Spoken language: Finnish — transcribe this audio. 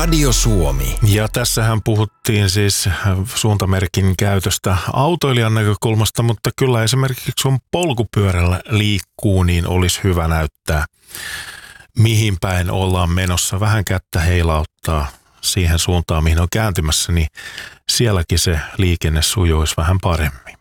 Radio Suomi. Ja tässähän puhuttiin siis suuntamerkin käytöstä autoilijan näkökulmasta, mutta kyllä esimerkiksi kun polkupyörällä liikkuu, niin olisi hyvä näyttää, mihin päin ollaan menossa. Vähän kättä heilauttaa siihen suuntaan, mihin on kääntymässä, niin sielläkin se liikenne sujuisi vähän paremmin.